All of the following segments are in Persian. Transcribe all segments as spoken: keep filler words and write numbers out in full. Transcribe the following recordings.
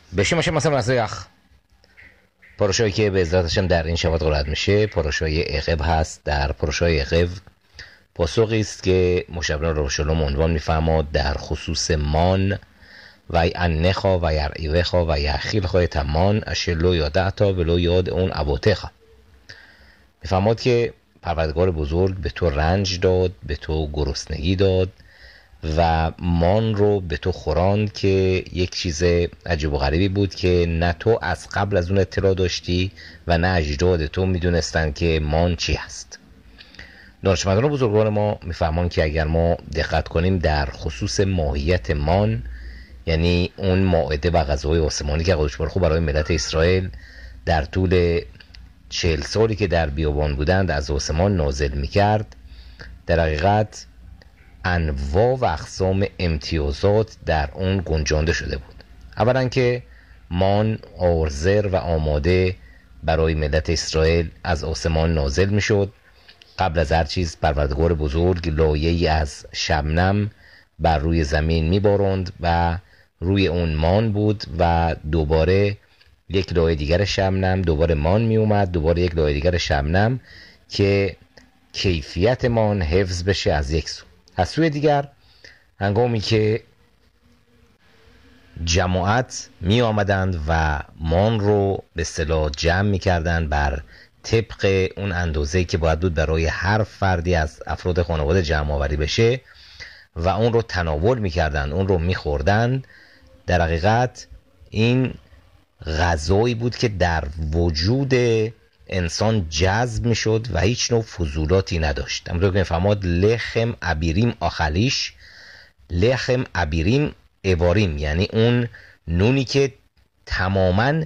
بشیم باشه مثلا مثلا یخ پروشایی که به عزتشم در این شبات قرآن میشه پروشای عقب هست. در پروشای عقب پاسخی است که مشبران رو شلوم عنوان میفرماد در خصوص مان و انخا و یرعیوخا و یخیل خواه تمان اشلو یادعتا ولو یاد اون ابوتخا. میفرماد که پروردگار بزرگ به تو رنج داد، به تو گرسنگی داد و مان رو به تو خوراند که یک چیز عجیب و غریبی بود که نه تو از قبل از اون اطلاع داشتی و نه اجداد تو میدونستن که مان چی هست. دانشمندان و بزرگان ما میفهمان که اگر ما دقت کنیم در خصوص ماهیت مان، یعنی اون مائده و غذای آسمانی که خداوند خوب برای ملت اسرائیل در طول چهل سالی که در بیابان بودند از آسمان نازل میکرد، در حقیقت انواع و اقسام امتیازات در اون گنجانده شده بود. اولا که مان آرزر و آماده برای ملت اسرائیل از آسمان نازل میشد. قبل از هر چیز پروردگار بزرگ لایه‌ای از شبنم بر روی زمین میباروند و روی اون مان بود و دوباره یک لایه دیگر شبنم، دوباره مان می اومد، دوباره یک لایه دیگر شبنم که کیفیت مان حفظ بشه از یک سو. از سوی دیگر هنگامی که جماعت می آمدند و مان رو به اصطلاح جمع می کردند بر طبق اون اندازه‌ای که باید بود برای هر فردی از افراد خانواده جمع آوری بشه و اون رو تناول می کردند، اون رو می خوردند، در حقیقت این غذایی بود که در وجود انسان جذب می شد و هیچ نوع فضولاتی نداشت. همونطور که فرمود لخم ابیریم آخلیش، لخم ابیریم اواریم، یعنی اون نونی که تماما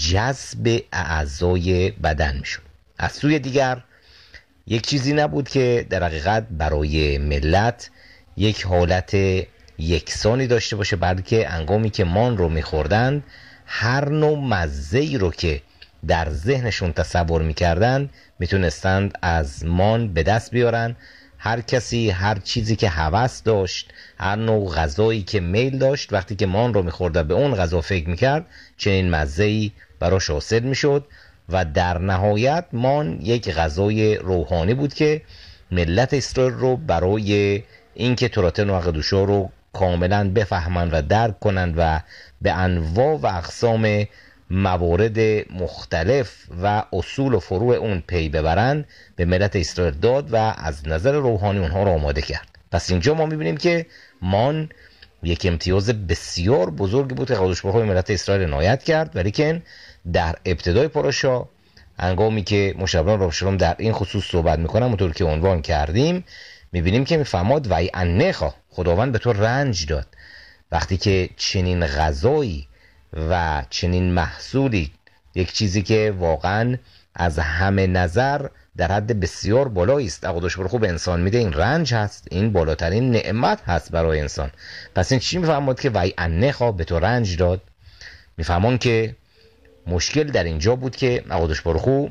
جذب اعضای بدن می شد. از سوی دیگر یک چیزی نبود که در حقیقت برای ملت یک حالت یکسانی داشته باشه، بلکه هنگامی که مان رو می خوردند هر نوع مزه‌ای رو که در ذهنشون تصور میکردن میتونستند از مان به دست بیارن. هر کسی هر چیزی که هوس داشت، هر نوع غذایی که میل داشت، وقتی که مان رو میخورد و به اون غذا فکر میکرد چنین مزه‌ای براش حاصل میشد و در نهایت مان یک غذای روحانی بود که ملت اسرائیل رو برای اینکه توراتن و قدوشا رو کاملا بفهمند و درک کنند و به انواع و اقسام موارد مختلف و اصول و فروع اون پی ببرند به ملت اسرائیل داد و از نظر روحانی اونها رو آماده کرد. پس اینجا ما میبینیم که مان یک امتیاز بسیار بزرگی بود که خداوند به ملت اسرائیل عنایت کرد، ولی که در ابتدای پاراشا هنگامی که مشبران رب شلوم در این خصوص صحبت میکنن اونطور که عنوان کردیم میبینیم که میفهماد وای انخا، خداوند به تو رنج داد. وقتی که چنین غذایی و چنین محصولی، یک چیزی که واقعا از همه نظر در حد بسیار بالایی است خداوند برخو به انسان میده، این رنج هست، این بالاترین نعمت هست برای انسان. پس این چی میفهمد که وای انخا به تو رنج داد؟ میفهمون که مشکل در اینجا بود که خداوند برخو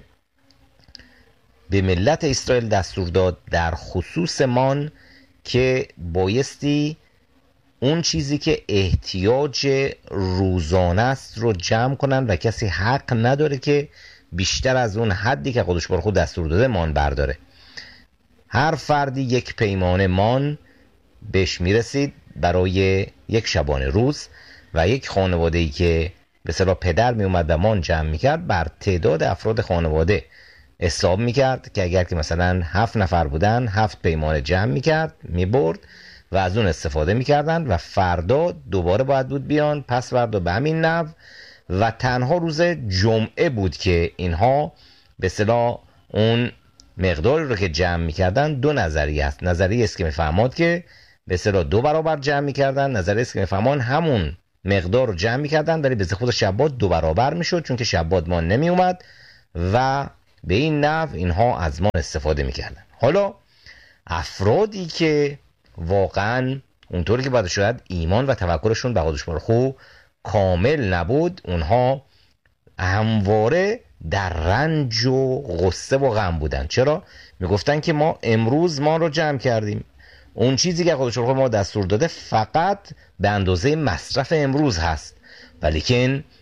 به ملت اسرائیل دستور داد در خصوص مان که بایستی اون چیزی که احتیاج روزانه است رو جمع کنن و کسی حق نداره که بیشتر از اون حدی که خودش برای خود دستور داده مان برداره. هر فردی یک پیمانه مان بهش میرسید برای یک شبانه روز و یک خانواده‌ای که به اصطلاح پدر می اومد و مان جمع میکرد بر تعداد افراد خانواده حساب میکرد که اگر که مثلا هفت نفر بودن هفت پیمانه جمع میکرد میبرد و از اون استفاده میکردن و فردا دوباره باید بود بیان پس فردا به همین نحو و تنها روز جمعه بود که اینها به اصطلاح اون مقداری رو که جمع میکردن دو نظریه است. نظریه است که میفهماد که به اصطلاح دو برابر جمع میکردن، نظریه است که میفهمان همون مقدار رو جمع میکردن ولی به خود شبات دو برابر میشد چون که شبات ما نمی اومد و به این نحو اینها از ما استفاده میکردن. حالا افرادی که واقعا اونطوری که باید شاید ایمان و توکلشون به خداوند برخو کامل نبود، اونها همواره در رنج و غصه و غم بودن. چرا؟ میگفتن که ما امروز ما رو جمع کردیم، اون چیزی که خداوند برخو ما دستور داده فقط به اندازه مصرف امروز هست، ولیکن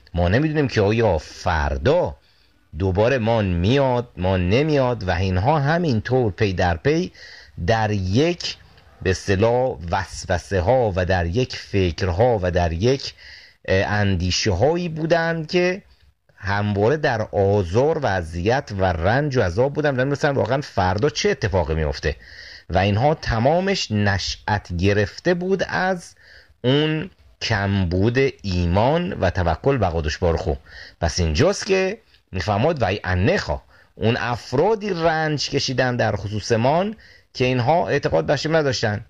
ما نمیدونیم که آیا فردا دوباره مان میاد ما نمیاد و اینها همینطور پی در پی در یک به اصطلاح وسوسه ها و در یک فکرها و در یک اندیشه هایی بودند که همواره در آزار و اذیت و رنج و عذاب بودن و نمی‌دونستن واقعا فردا چه اتفاقی میفته و اینها تمامش نشأت گرفته بود از اون کمبود ایمان و توکل به قدوش بارخو. پس اینجاست که میفهمد وای انخا اون افرادی رنج کشیدن در خصوص مان که اینها اعتقاد به شیم نداشتن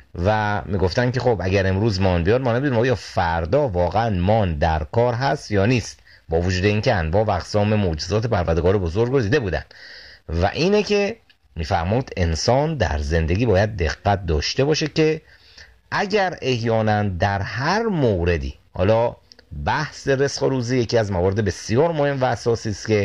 و میگفتن که خب اگر امروز مان بیاد ما نمیدونیم یا فردا واقعا مان در کار هست یا نیست، با وجود اینکه انواع و اقسام معجزات پروردگار بزرگ رو دیده بودن. و اینه که میفهمد انسان در زندگی باید دقت داشته باشه که اگر احیانا در هر موردی، حالا بحث رزق و روزی یکی از موارد بسیار مهم و اساسی است که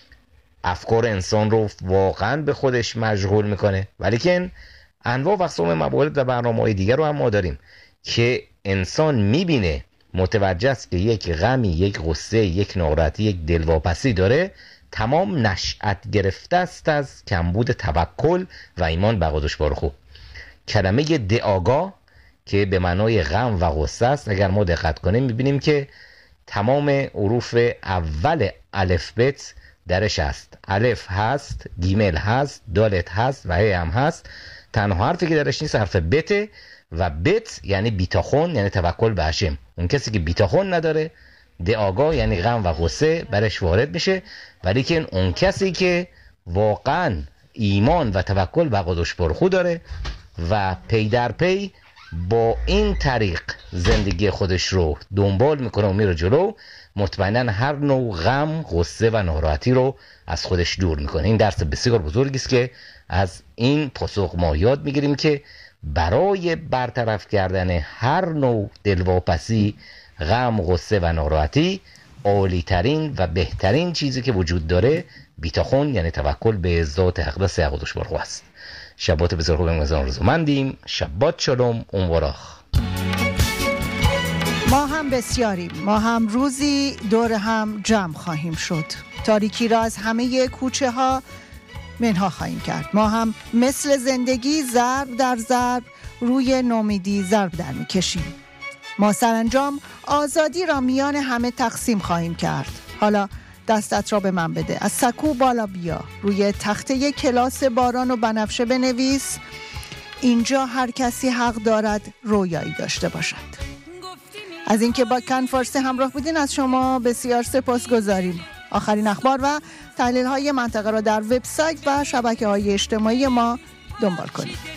افکار انسان رو واقعا به خودش مشغول میکنه، ولیکن انواع و اقسام موارد و برنامه‌های دیگر رو هم ما داریم که انسان میبینه، متوجه است که یک غمی، یک غصه، یک ناراحتی، یک دلواپسی داره، تمام نشأت گرفته است از کمبود توکل و ایمان به قدوش بارخو. کلمه دعاگاه که به معنای غم و غصه است، اگر ما دقت کنیم میبینیم که تمام حروف اول الف بت درش هست. الف هست، گیمل هست، دالت هست و هی هم هست. تنها حرفی که درش نیست حرف بته و بت یعنی بیتاخون، یعنی توکل به هشم. اون کسی که بیتاخون نداره، دعاگاه یعنی غم و غصه برش وارد میشه، ولی که اون کسی که واقعا ایمان و توکل به قدوش بارخو داره و پی در پی با این طریق زندگی خودش رو دنبال میکنه و میره جلو، مطمئنا هر نوع غم، غصه و ناراحتی رو از خودش دور میکنه. این درس بسیار بزرگی است که از این پاسخ ما یاد میگیریم که برای برطرف کردن هر نوع دلواپسی، غم، غصه و ناراحتی، عالی ترین و بهترین چیزی که وجود داره بیتاخون یعنی توکل به ذات اقدس قدوش بارخو است. شبات بسیار خوب می‌گذارم رزومندیم. شبات شلوم اون وراخ. ما هم بسیاریم، ما هم روزی دور هم جمع خواهیم شد، تاریکی را از همه کوچه ها منها خواهیم کرد. ما هم مثل زندگی ضرب در ضرب روی نومیدی ضرب در میکشیم. ما سرانجام آزادی را میان همه تقسیم خواهیم کرد. حالا دستت را به من بده، از سکو بالا بیا، روی تخته کلاس باران و بنفشه بنویس اینجا هر کسی حق دارد رویایی داشته باشد. از اینکه با کن فارسی همراه بودین از شما بسیار سپاسگزاریم. آخرین اخبار و تحلیل های منطقه را در وبسایت و شبکه های اجتماعی ما دنبال کنید.